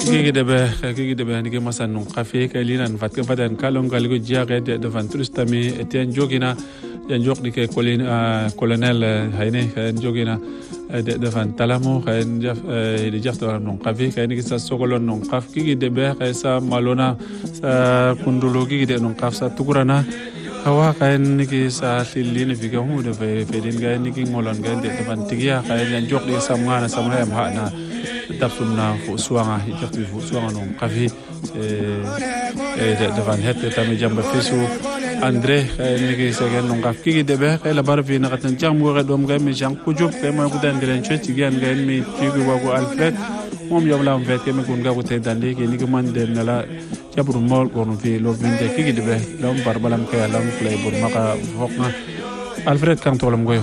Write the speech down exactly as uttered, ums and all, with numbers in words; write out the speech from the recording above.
kiki debe kiki debe ni ke masan non cafe ka linan fat ka fadan kalon galgo jiage de de vantrustami etian jogina yan jog di ke colin colonel hayne kan jogina de de van talamo kan jaf di jafto non cafe ka ni sa sokolon non caf kiki debe ka sa malona sa kundulo kiki de non caf sa tukurana hawa kan ni ke sa lilin figa hu de fedin ga ni ke ngolon ga de van tigia ka yan jog di samngana samaya mahna dafumna fu suanga hijatu fu suanga non cafe e de van het tami jamba fisu andre ni ke segen non caf kiki debe ka la bar fi na katan jam go dom ga mi jang ku jup ke ma ku dan gren choti gan ga mi tigu wa ko alfred mom yom la vet ke mi kun ga ko te dan le ke ni ke man de na la jabru mol ko no fi lo vinde kiki debe dom bar balam ke lam play bur maka hokna alfred kan tolam go